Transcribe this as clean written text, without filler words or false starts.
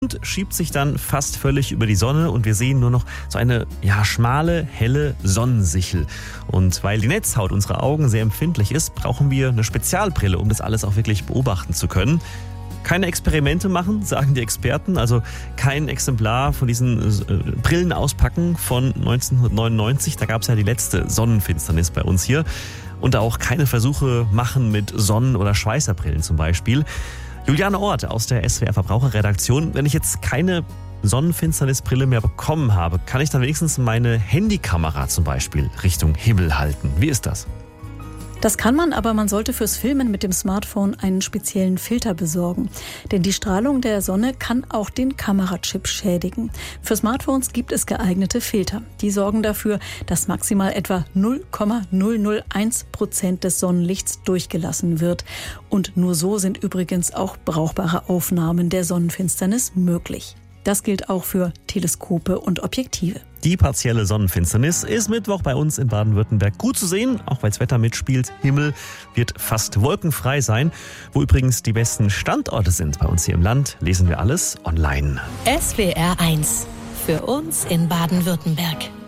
Mond schiebt sich dann fast völlig über die Sonne und wir sehen nur noch so eine schmale, helle Sonnensichel. Und weil die Netzhaut unserer Augen sehr empfindlich ist, brauchen wir eine Spezialbrille, um das alles auch wirklich beobachten zu können. Keine Experimente machen, sagen die Experten, also kein Exemplar von diesen Brillen auspacken von 1999. Da gab es ja die letzte Sonnenfinsternis bei uns hier. Und auch keine Versuche machen mit Sonnen- oder Schweißerbrillen zum Beispiel. Juliane Ort aus der SWR Verbraucherredaktion. Wenn ich jetzt keine Sonnenfinsternisbrille mehr bekommen habe, kann ich dann wenigstens meine Handykamera zum Beispiel Richtung Himmel halten. Wie ist das? Das kann man, aber man sollte fürs Filmen mit dem Smartphone einen speziellen Filter besorgen. Denn die Strahlung der Sonne kann auch den Kamerachip schädigen. Für Smartphones gibt es geeignete Filter. Die sorgen dafür, dass maximal etwa 0,001% des Sonnenlichts durchgelassen wird. Und nur so sind übrigens auch brauchbare Aufnahmen der Sonnenfinsternis möglich. Das gilt auch für Teleskope und Objektive. Die partielle Sonnenfinsternis ist Mittwoch bei uns in Baden-Württemberg gut zu sehen, auch weil das Wetter mitspielt. Himmel wird fast wolkenfrei sein. Wo übrigens die besten Standorte sind bei uns hier im Land, lesen wir alles online. SWR 1 für uns in Baden-Württemberg.